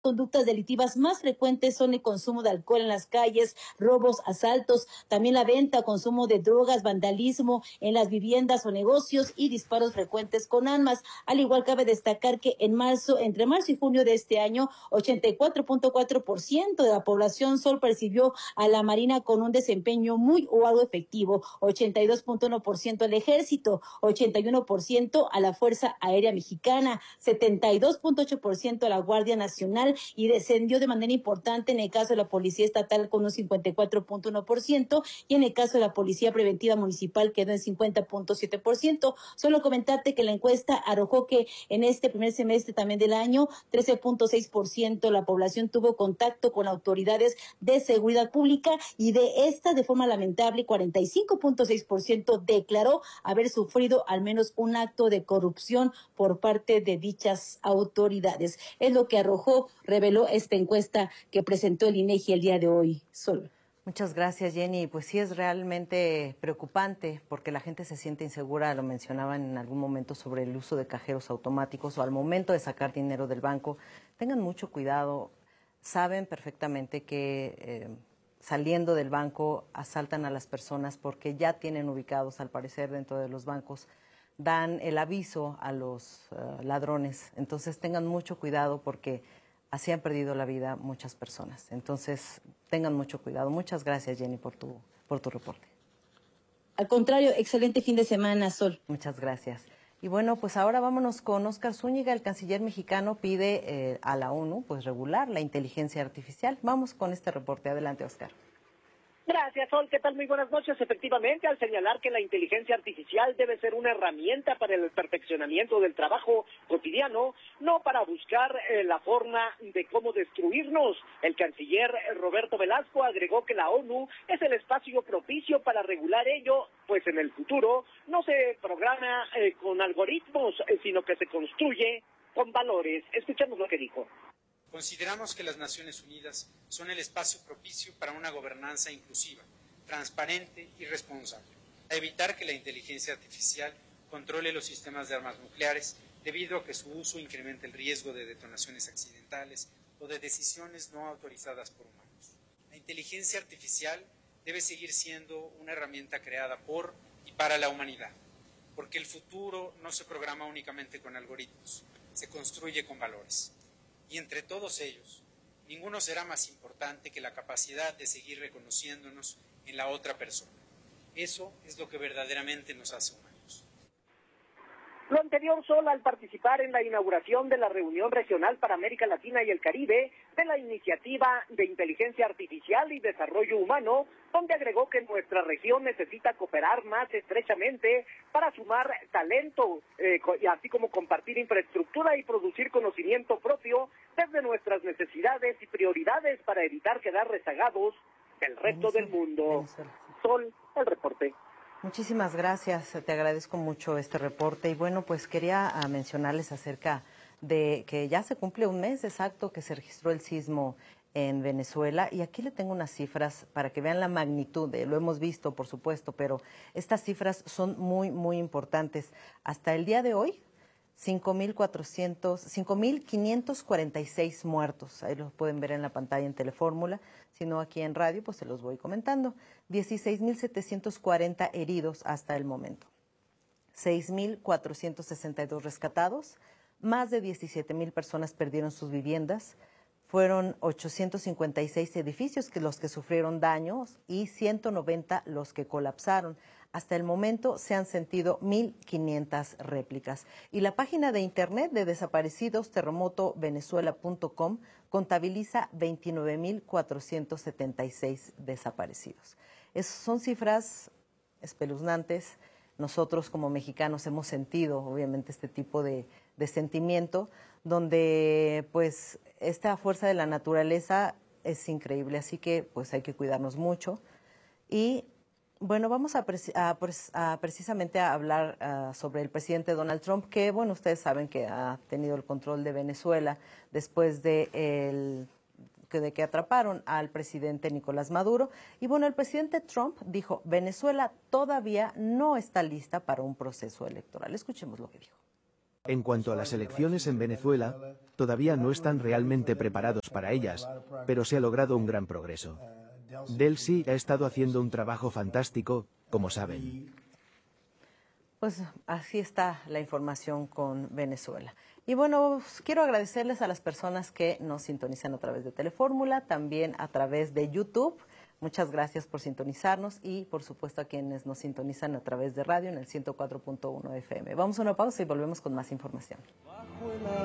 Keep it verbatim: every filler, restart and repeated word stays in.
conductas delictivas más frecuentes son el consumo de alcohol en las calles, robos, asaltos, también la venta, consumo de drogas, vandalismo en las viviendas o negocios y disparos frecuentes con armas. Al igual cabe destacar que en marzo, entre marzo y junio de este año, ochenta y cuatro punto cuatro por ciento de la población Sol percibió a la Marina con un desempeño muy o algo efectivo, ochenta y dos punto uno por ciento al Ejército, ochenta y uno por ciento a la Fuerza Aérea Mexicana, setenta y dos punto ocho por ciento a la Guardia Nacional y descendió de manera importante en el caso de la Policía Estatal con un cincuenta y cuatro punto uno por ciento y en el caso de la Policía Preventiva Municipal quedó en cincuenta punto siete por ciento. Solo comentarte que la encuesta arrojó que en este primer semestre también del año, trece punto seis por ciento de la población tuvo contacto con autoridades de seguridad pública y de esta, de forma lamentable, cuarenta y cinco punto seis por ciento declaró haber sufrido al menos un acto de corrupción por parte de dichas autoridades. Es lo que arrojó, reveló esta encuesta que presentó el INEGI el día de hoy. Sol. Muchas gracias, Jenny. Pues sí, es realmente preocupante porque la gente se siente insegura, lo mencionaban en algún momento sobre el uso de cajeros automáticos o al momento de sacar dinero del banco. Tengan mucho cuidado, saben perfectamente que eh, saliendo del banco asaltan a las personas porque ya tienen ubicados, al parecer, dentro de los bancos, dan el aviso a los uh, ladrones. Entonces tengan mucho cuidado porque así han perdido la vida muchas personas. Entonces tengan mucho cuidado. Muchas gracias, Jenny, por tu, por tu reporte. Al contrario, excelente fin de semana, Sol. Muchas gracias. Y bueno, pues ahora vámonos con Óscar Zúñiga. El canciller mexicano pide eh, a la ONU pues regular la inteligencia artificial. Vamos con este reporte. Adelante, Óscar. Gracias, Sol. ¿Qué tal? Muy buenas noches. Efectivamente, al señalar que la inteligencia artificial debe ser una herramienta para el perfeccionamiento del trabajo cotidiano, no para buscar eh, la forma de cómo destruirnos, el canciller Roberto Velasco agregó que la ONU es el espacio propicio para regular ello, pues en el futuro no se programa eh, con algoritmos, eh, sino que se construye con valores. Escuchemos lo que dijo. Consideramos que las Naciones Unidas son el espacio propicio para una gobernanza inclusiva, transparente y responsable, a evitar que la inteligencia artificial controle los sistemas de armas nucleares debido a que su uso incremente el riesgo de detonaciones accidentales o de decisiones no autorizadas por humanos. La inteligencia artificial debe seguir siendo una herramienta creada por y para la humanidad, porque el futuro no se programa únicamente con algoritmos, se construye con valores. Y entre todos ellos, ninguno será más importante que la capacidad de seguir reconociéndonos en la otra persona. Eso es lo que verdaderamente nos hace humanos. Lo anterior solo al participar en la inauguración de la reunión regional para América Latina y el Caribe de la iniciativa de inteligencia artificial y desarrollo humano, donde agregó que nuestra región necesita cooperar más estrechamente para sumar talento, eh, así como compartir infraestructura y producir conocimiento propio desde nuestras necesidades y prioridades para evitar quedar rezagados del resto del mundo. Sol, el reporte. Muchísimas gracias, te agradezco mucho este reporte y bueno, pues quería uh, mencionarles acerca de que ya se cumple un mes exacto que se registró el sismo en Venezuela y aquí le tengo unas cifras para que vean la magnitud, de, lo hemos visto por supuesto, pero estas cifras son muy, muy importantes. Hasta el día de hoy, cinco mil quinientos cuarenta y seis muertos, ahí los pueden ver en la pantalla en Telefórmula, si no aquí en radio, pues se los voy comentando. dieciséis mil setecientos cuarenta heridos hasta el momento, seis mil cuatrocientos sesenta y dos rescatados, más de diecisiete mil personas perdieron sus viviendas, fueron ochocientos cincuenta y seis edificios que los que sufrieron daños y ciento noventa los que colapsaron. Hasta el momento se han sentido mil quinientas réplicas. Y la página de internet de desaparecidos terremoto venezuela punto com contabiliza veintinueve mil cuatrocientos setenta y seis desaparecidos. Es, son cifras espeluznantes. Nosotros como mexicanos hemos sentido obviamente este tipo de, de sentimiento donde pues esta fuerza de la naturaleza es increíble. Así que pues hay que cuidarnos mucho. Y bueno, vamos a, a, a precisamente a hablar uh, sobre el presidente Donald Trump, que, bueno, ustedes saben que ha tenido el control de Venezuela después de, el, de que atraparon al presidente Nicolás Maduro. Y, bueno, el presidente Trump dijo, Venezuela todavía no está lista para un proceso electoral. Escuchemos lo que dijo. En cuanto a las elecciones en Venezuela, todavía no están realmente preparados para ellas, pero se ha logrado un gran progreso. Delcy ha estado haciendo un trabajo fantástico, como saben. Pues así está la información con Venezuela. Y bueno, pues, quiero agradecerles a las personas que nos sintonizan a través de Telefórmula, también a través de YouTube. Muchas gracias por sintonizarnos y, por supuesto, a quienes nos sintonizan a través de radio en el ciento cuatro punto uno F M. Vamos a una pausa y volvemos con más información.